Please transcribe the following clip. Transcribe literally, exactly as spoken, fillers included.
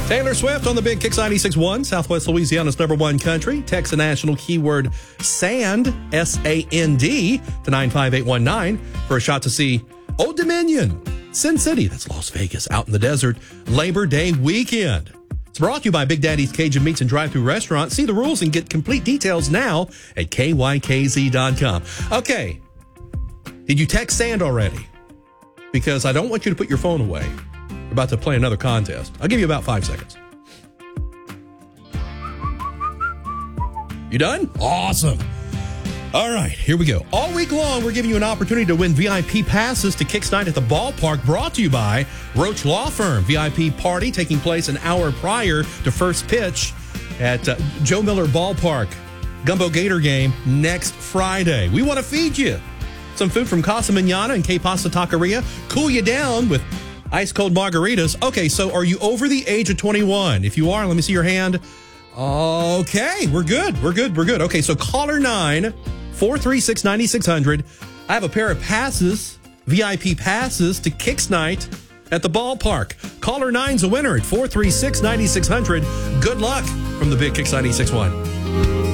Taylor Swift on the Big Kicks ninety-six point one, Southwest Louisiana's number one country. Text the national keyword SAND, S A N D, to nine five eight one nine for a shot to see Old Dominion, Sin City, that's Las Vegas, out in the desert, Labor Day weekend. It's brought to you by Big Daddy's Cajun Meats and Drive-Thru Restaurant. See the rules and get complete details now at K Y K Z dot com. Okay, did you text SAND already? Because I don't want you to put your phone away. We're about to play another contest. I'll give you about five seconds. You done? Awesome. All right, here we go. All week long, we're giving you an opportunity to win V I P passes to Kicks Night at the Ballpark, brought to you by Roach Law Firm. V I P party taking place an hour prior to first pitch at uh, Joe Miller Ballpark. Gumbo Gator game next Friday. We want to feed you some food from Casa Manana and K Pasta Taqueria. Cool you down with ice cold margaritas. Okay, so are you over the age of twenty-one? If you are, let me see your hand. Okay, we're good. We're good. We're good. Okay, so caller nine, four three six, nine six zero zero. I have a pair of passes, V I P passes to Kicks Night at the Ballpark. Caller nine's a winner at four three six, nine six zero zero. Good luck from the Big Kicks ninety-six point one.